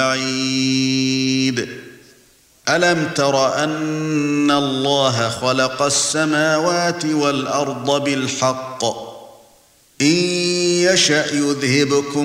بعيد ألم تر أن الله خلق السماوات والأرض بالحق إن يشأ يذهبكم